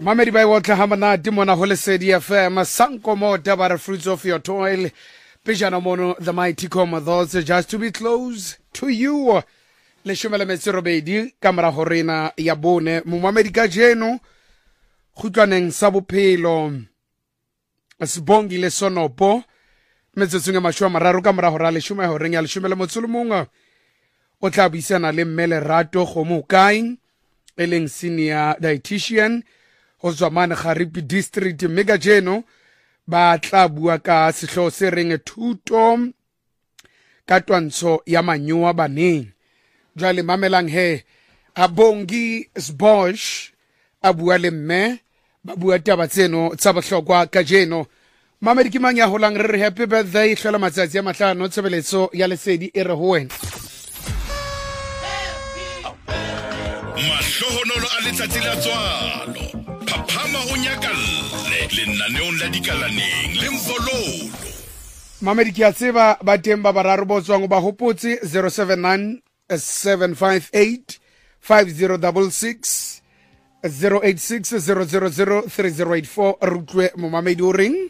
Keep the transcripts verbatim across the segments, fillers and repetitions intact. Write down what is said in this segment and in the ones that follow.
Mamedi ba wotla hamana dimona ho Lesedi F M sanko mo dabara fruits of your toil pejana mono the mighty Commodores just to be close to you le shumela metserobedi kamera horena ya bone mo Mamedi ka jeno khutlaneng sa bophelo sibongi le sonopo metsotsunga mashwa mararo kamera hora le shumela horeng ya le shumela motsolomunga o tla buisana le mmele rato go mo kaing eleng senior dietitian o Zwamane Garipi district mega jeno ba tla bua ka sehlo se reng thuto ka twantsho ya manyoa baneng jwale mamelang he Abongi Sbosh a bua le mme ba bua taba tseno tsa bohlokwa ka jeno. Mamedi ke mang ya holang re re happy birthday hlola matsatsi ya mahlano tshebeletso ya Lesedi e re ho wena mahlohonolo a letsatsi la tswalo phaphama o nyakalle lenaneong la dikalaneng le mvololo. Mamedi ke a tseba ba teng ba bararo bo tswang ba hopotse zero seven nine seven five eight five zero six six zero eight six zero zero zero three zero eight four rutlwe mo Mamedi o ring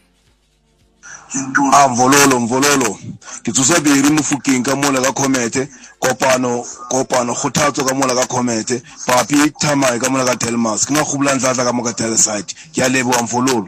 a mvololo mvololo ke tsosa beri mofukeng ka mola ka komete kopano kopano khothatso ka mola ka komete papi thamai ka mola ka Telmas ke nga khubula ndlatla ka moka Telsite ke a leboa mvololo.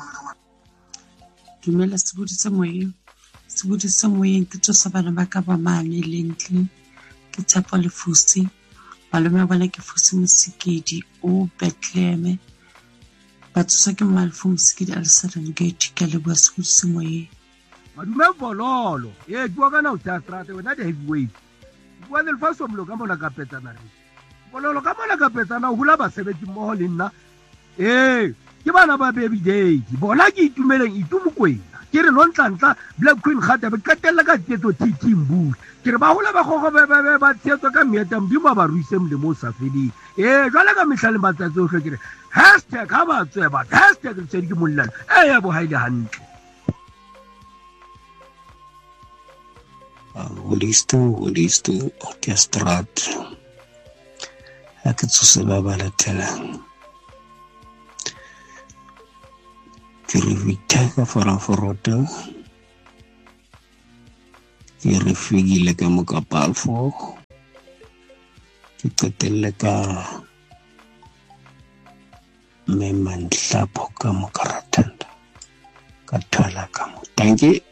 Dumela sebudisa moyeng sebudisa moyeng ke tsosa bana ba ka ba mane lentle ke tsapa le fusi malome bana ke fusi Mosikedi o Bethlehem batsosa ke malfu Mosikedi a Lesadane gate ke leboa sebudisa moyeng madume mvololo ye bua kana o tsa strate wena de heavyweight bua le faso mlo ka mona ka petsana re mvololo ka mona ka petsana o hula ba sebetsi mo le nna eh ke bana ba baby day bona ke itumeleng itumukwena ke re lontlantla Black Queen Gata be katella ka tsetso titimbu ke re ba hula ba gogo be be ba tsetso ka mieta mbima ba ruise mle mo safedi eh jwale ka mehlale ba tsatso hlo ke re hashtag ha ba tseba hashtag le tsedi ke mollana eh ya bo haile hantle Listo, listo, orchestrat. Ake tsose ba ba latelang. Ke re vitaka fora foroto. Ke re figile ka moka palfo. Ke qetelle ka me manhlapo ka moka ratanda. Ka thala ka mo. Thank you.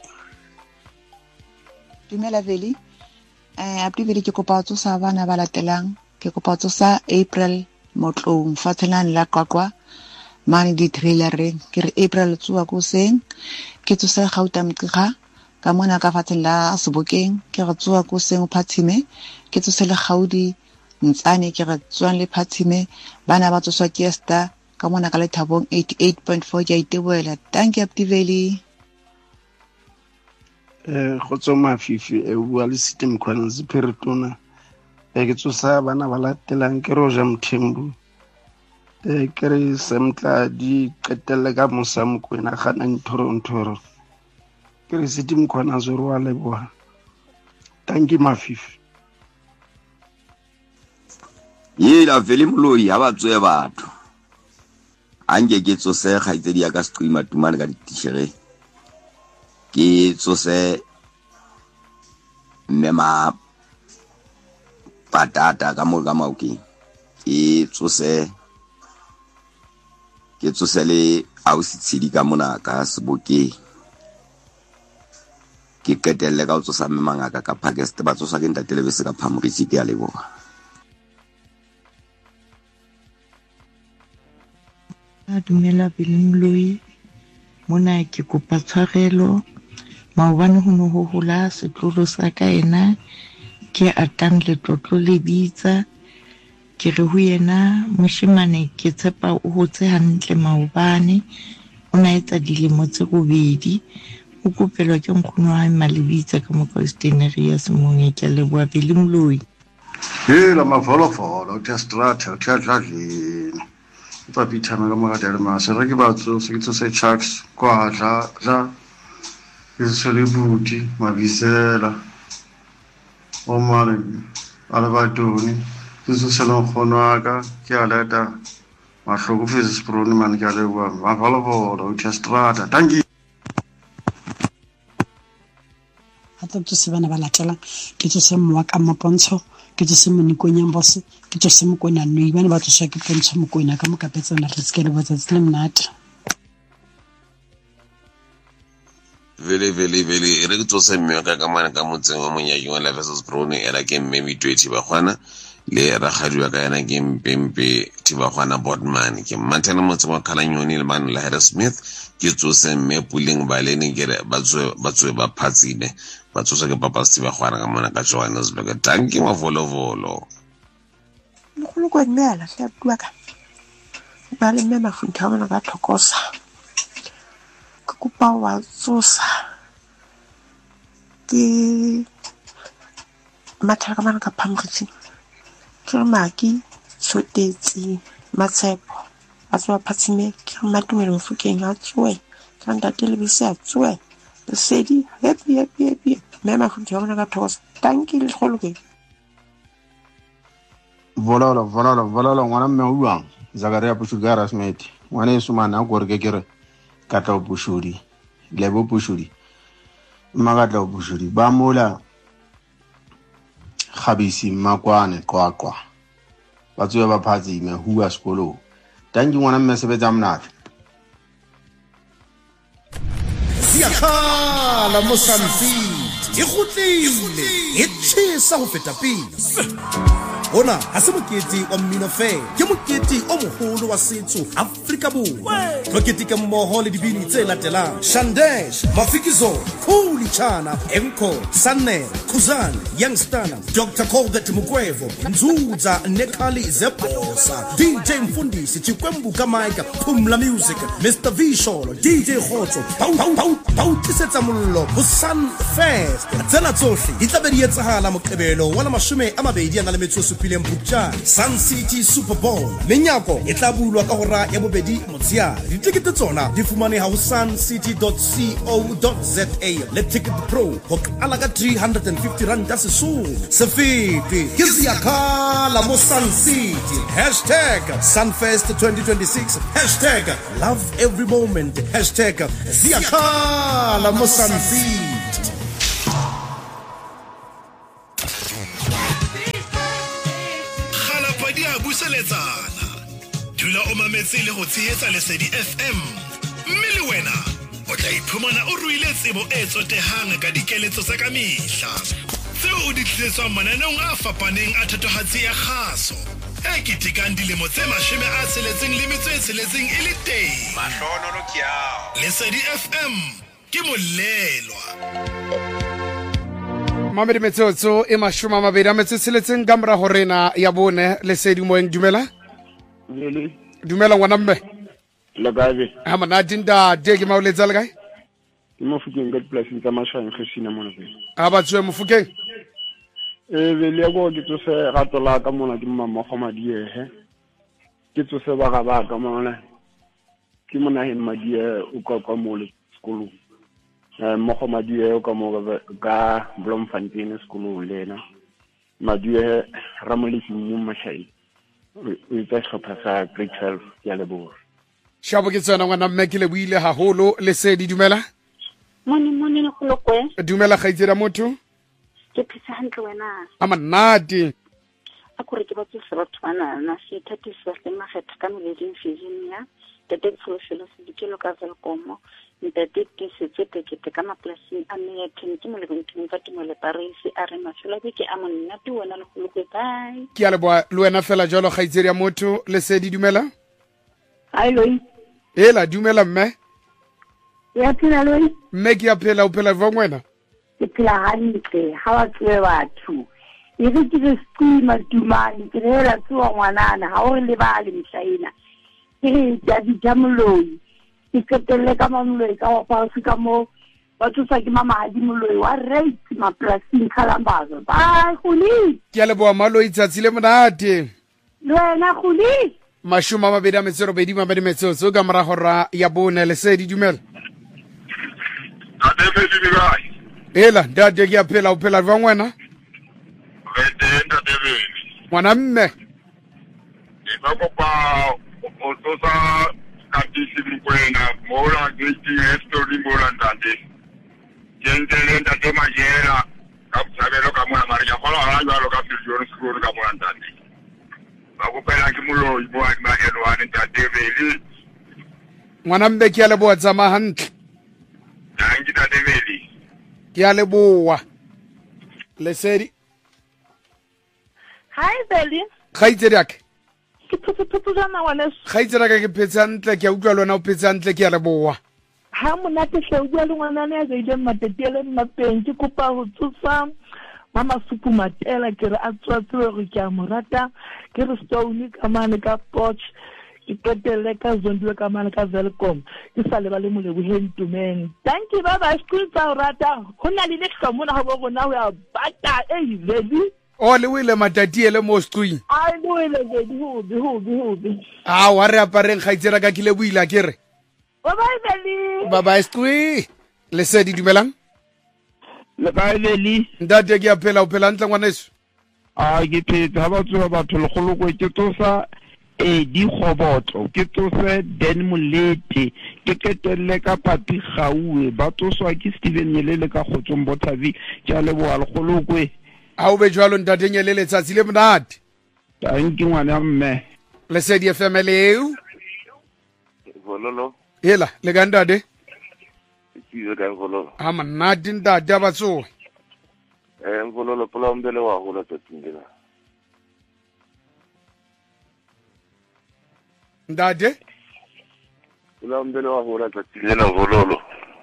Dumela Veli eh abdi Veli ke kopa tsosa bana ba latelang ke kopa tsosa April motlong fathelang la qaqwa mane di trailereng ke re April tswa go seng ke tsosa Gauta Mqiga ka mona ka fathela Sebokeng ke re tswa go seng Phathime ke tsosa le Gaudi Ntsane ke re tswang le Phathime bana ba tsoswa ke Esta ka mona ka le Thabong eighty-eight point four ya iteboela. Thank you abdi Veli. eh khotso mafifi e bua le system khwana ziperitona e ke tsosa bana ba latelang ke Roja Mthembu e ke re semtla di qetelle ka Mosamkwena gana ntoro ntoro ke re system khwana zoro wa leboa. Thank you mafifi ye la Veli Moloi ha ba tswe batho ange ke tsose ga itse di ya ka streamer tumane ka ditishere ke tsose mema patata ka mo ka mauki ke tsose ke tsose le ausitsidi ka mona ka Sebokeng ke ketelle ka tsosa memanga ka ka Pakistan ba tsosa ke ntatele bese ka Phamrisi ke a leboga. Dumela Veli Moloi mona ke kopa tshwarelo maobane ho no ho hola setlolo sa ka ena ke atang le tlotlo le bitsa ke re ho yena moshimane ke tshepa o hotse hantle maobane o na etsa dilemo tse robedi o kopelwa ke nkgono wa Malebitsa ka moka Steenery ya Semonge ke leboa Veli Moloi. Hela mafolofolo ke strata ke tlatlile pa pitama ka moka Telmas re ke batso se ke tse Chucks kwa ja ja ke se le buti mabisela o mane ala ba toni ke se se lo khonwa ka ke a leta mahlokofetse seporone mane ke a leboa mafolofolo Augustrata thank you. Hata ke se bana ba latelang ke tso se mo ka mopontsho ke tso se monikonyang boss ke tso se mokona no ibane ba tso ke pontsho mokona ka mokapetsana re se ke le botsa tsile mnata vele vele vele re ke tso se mme ka ka mana ka motseng wa monyaki wa versus Brone era ke mme mi twenty ba kwana le ra khadiwa ka yana ke mpempe tiba kwana Bodman ke mantana motseng wa Khalanyoni le man la Harris Smith ke tso se mme puleng ba lene ke ba tso ba tso ba phatsine ba tso ke papa Steve khwana ka mona ka Johannesburg tanki wa volo volo Lokolo kwa mmela hla bua ka ba le mme mafunta bona ka thokosa ke kupa wa tsosa ke matha ka mana ka phamgitsi ke maki sotetsi matsepo a tswa phatsime ke matumelo mfukeng a tswe ka ntate le bise a tswe sedi happy happy happy mema funta bona ka thokosa tanki le kholo ke vololo vololo vololo ngwana mme uang Zakaria Pushugara Smith ngwana e sumana go re ke kere ka tla bushudi lebo bushudi magatla bushudi ba mola khabisi makwane qwaqwa batsoe ba phatsi me huwa sekolo tanki ngwana mme sebetsa mnatha Siyakhala mosansi ikhutlile itshisa go feta pele Ona ha se mokete wa mmino fe ke mokete o moholo wa setso Afrika Borwa mokete ke mmoho le dibini tse latelang Shandesh Mafikizo Khuli Chana Enko Sanne Khuzan Youngstana Doctor Colbert Mugwevo Nzuza Nekali Zeposa D J Mfundisi Chikwembu Kamaika Pumla Music Mister Visholo D J Khotso Pau pau pau pau tisetsa mollo Busan Fest tsena tsohle di tla be di etsahala moqebelo wa mashome a mabedi ana le metso supileng Butcha Sun City Super Bowl menyako e tla bulwa ka hora ya bobedi motsiare ditikete tsona di fumaneha ho suncity dot co dot za le Ticket Pro ho ala ka three hundred fifty rand tsa sesole sefete ke Siyakhala mo Sun City hashtag Sunfest twenty twenty-six hashtag love every moment hashtag Siyakhala mo Sun City. Buseletsana dula o mametse le go tshehetsa Lesedi F M mme le wena o tla iphumana o ruile tsebo e tsotehang ka dikeletso tsa ka mehla tseo o di tlisetswang mananeng a fapaneng a thatohatsi ya kgaso e ketekang dilemo tse mashome a tsheletseng le metso e tsheletseng e le teng mahlono ke yao Lesedi F M ke molelwa Mamedi metsotso e mashoma mabedi a metso tsheletseng ka mora horena ya bone Lesedi moeng dumela Lele dumela ngwana mme la gabe ha mana dinda de ke mauletsa le kae mo fukeng ka place tsa mashang khesina mona be a ba tswe mo fukeng e be le go ke tso se gatola ka mona ke mama Kgomadi ehe ke tso se ba ga ba ka mona ke mona he madie o ka kwa mo le sekolo mo Kgomadi e ka mo ka Bloemfontein sekolo lena madie ramolisi mo mashai o tsa hlopha sa grade twelve ya lebo shabo ke tsena ngwana mme ke le buile haholo Lesedi dumela moni moni le kolokwe dumela khaitsela motho ke phisa hantle wena amanati akore ke batse se batho bana na se thati se se magetha ka moleding Virginia tete tsholo se dikelo ka Zelkomo ntete ke se tsete ke te ka maplasing a me ya teng ke mo le bonteng ka temo le Paris a re mashola ke a monna ti wena le kolokwe bye ke a le bua le wena fela jalo khaitsela motho Lesedi dumela ai loi ela dumela mme ya phela loi mme ke a phela o phela va ngwena ke phela hantle ha wa tswe batho e re ke re stima dumane ke re la tswa ngwanana ha o le ba le mhlaina ke re ja di jamoloi ke ketelle ka mamoloi ka wa pa se ka mo batho sa ke mama ha di moloi wa right ma plasing khalambazo ba khuli ke a le bua maloi tsatsi le monate lwena khuli mashoma mabedi a metso robedi mabedi metsotso ka mora hora ya bone Lesedi dumela Ade me di bai ela ndade ke a phela o phela va ngwena re tenda debeni ngwana mme e ba ko pa o tlosa katisi Mokoena mola getting history mola ntate ke ntele ntate Majela ka tshabelo ka mona mara ya gola ga jalo ka Siljono sekolo ka mona ntate ba go pela ke moloi bo a ma elwane ntate Veli ngwana mbe ke a leboa tsama hantle danki ntate Veli ke a leboa Lesedi Hi Veli khaitsedi ake ke phuthu jana ngwaneso khaitsedi ake ke phetsa ntle ke a utlwa lona o phetsa ntle ke a leboa ha monate hle o bua le ngwanane ya ile matetele mmapeng ke kopa ho tsusa mama supu matela ke re a tswatse re ke a morata ke re stone ka mane ka porch ke ketele ka zondiwe ka mane ka Velcom ke sa le ba le molebo hentumeng thank you baba skutsa rata hona le le hlomo na ho bona ho ya bata e Veli o le wile matati ele mo stui a le wile Veli ho bi ho bi ho bi a wa re apareng khaitsera ka kile buila kere bye bye Veli bye bye stui Lesedi dumelang le bye Veli ndate ke a phela o phela ntle ngwaneso a ke phetse ha ba tsoa batho le kgolo go ke tsosa e di khobotso ke tsose Den Molete ke ketelle ka Papi Gaue ba tsoswa ke Steven Nyelele ka Kgotsong Bothavi ke a leboa le kgolo kwe a o be jwalo ntate Nyelele tsatsi le monate tanki ngwana mme Lesedi F M leo vololo hela le gandade ke ka vololo ha manati ntate abatso eh vololo pola umbele wa hola tsindela ndade pola umbele wa hola tsindela vololo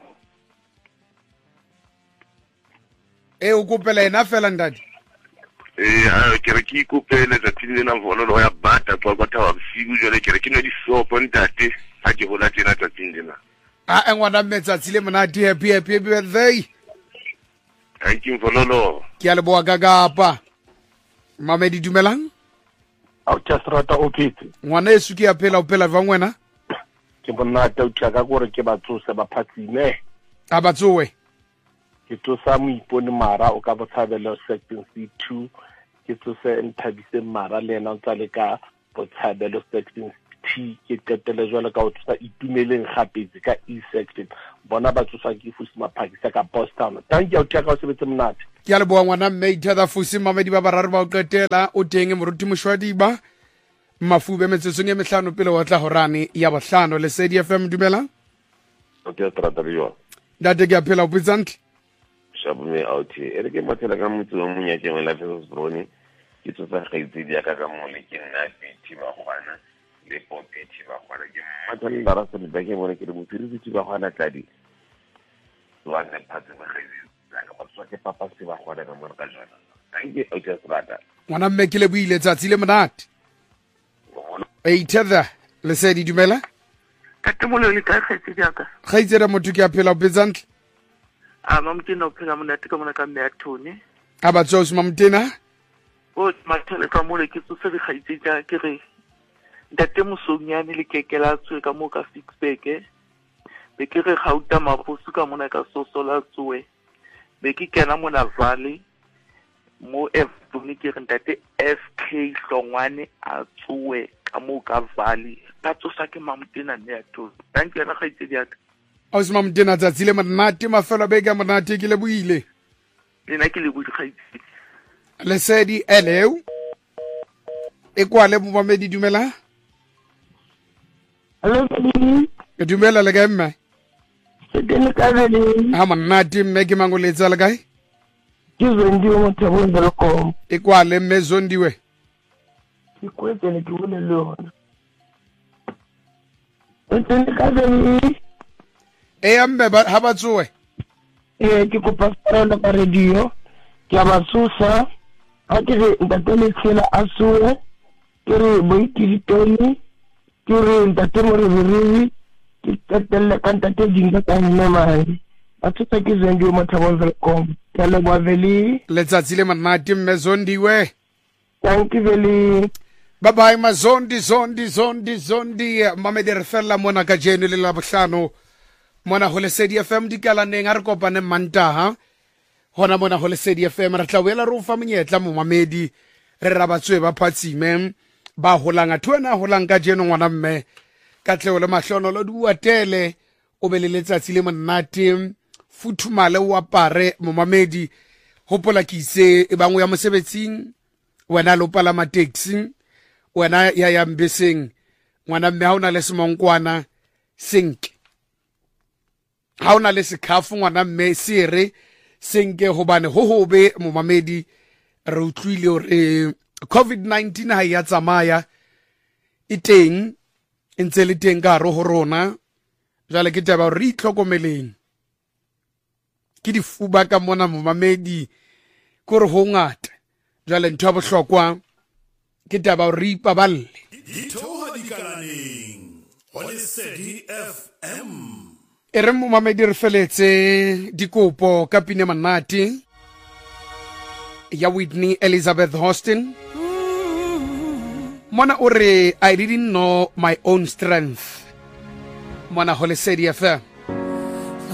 e o kopela ena fela ndade eh ha ke re ke ikopele tsindela vololo ya bata kwa kwa tawa bosigo jole ke re ke no di sopo ntate ha ke hola tsena tsindela a engwana metsatsi le monate happy happy birthday thank you vololo ke a leboa ka kapa Mamedi dumelang a tsa strata o phetse ngwana esu ke a phela o phela va ngwena ke bona ta utla ka gore ke batsosa ba phatsime a batsowe ke tsosa mo ipone mara o ka botshabelo section C two ke tsose nthabise mara le ena o tsale ka botshabelo section T ke ketele jwale ka o tsosa itumeleng gapetse ka E section bona ba tsosa ke fusi maphakisa ka Boston thank you utla ka o sebetse monate ke a leboa ngwana mme ithatha fusi Mamedi ba bararo ba o qetela o teng moruti moshwadiba mafube metsetsong e mehlano pele wa tla horane ya bohlano Lesedi F M dumela o ke trata riyo date ke a phela o pitsantle shabume out ere ke mathela ka motse wa monyake wa Lafesos Broni ke tsotsa gaitsedi ya ka ka mole ke nna Peti ba gwana le Popeti ba gwana ke mathela la rasa le beke bone ke le motsirisi ba gwana tladi wa ne phatse ba gaitsedi ka ba tswa ke papa se ba gwana ka mo ka jona thank you o ke strata ngwana mme ke le buile tsatsi le monate e ithatha Lesedi dumela ka temolo le ka khaitsedi ya ka khaitsedi motho ke a phela o pitsantle a mamtena o phela monate ka mona ka mme ya Tony a batso se mamtena o mathele ka mole ke tsose le khaitsedi ya ke re ntate Mosonyane le kekela tswe ka mo ka Fixburg be ke re gauta maposu ka mona ka Sosola tswe be ke kena mona Valley mo F ke re ntate F K Hlongwane a tswe ka mo ka Valley ba tsosa ke mamtena ne ya Tony thank you na khaitsedi ya ka o se mamtena tsatsi le monate mafelo be ka monate ke le buile lena ke le budi khaitsedi Lesedi hello e kwa le Mamedi dumela hello ke dumela le ga mme ke tene ka le ha monate mme ke mangoletsa le kae ke zondi mo Thabong Velcom e kwa le mme zondiwe ke kwetse le ke bole le yona o tene ka le e amme ha batsoe e ke kopa fela ka radio ke ba tsosa a ke re ntate le tshela a soe ke re boitilitoni ke re ntate mo re re ke tetelle ka ntate dinga ka nna mai a tsosa ke zengi mo Thabong Velcom ke le bua Veli letsatsi le monate mme zondiwe thank you Veli bye bye mazondi zondi zondi zondi Mamedi re fella mona ka jeno le la bohlano mona ho Lesedi F M dikalaneng a re kopane Mantaha hona mona ho Lesedi F M re tla wela re o fa monyetla mo Mamedi re ra batswe ba phatsime ba holang a thuana holang ka jeno ngwana mme ka tleo le mahlono lo bua tele o be le letsatsi le monate futhumale o apare momamedi hopola ke ise e bangwe ya mosebetsing wena lo palama taxi wena ya ya mbeseng ngwana mme ha ona le semonkwana senke ha ona le sekhafu ngwana mme sere senke hobane ho hobe momamedi re utlwile hore COVID nineteen ha ya tsamaya iteng ntse le teng ka ro ho rona jale ke taba re itlhokomeleng ke difuba ka mona momamedi ko re ho ngata jale ntho ya bohlokwa ke taba re ipaballe dithoha dikalaneng ho Lesedi F M e re momamedi re feletse dikopo ka pine manati ya Whitney Elizabeth Houston mona o re I didn't know my own strength mona ho Lesedi F M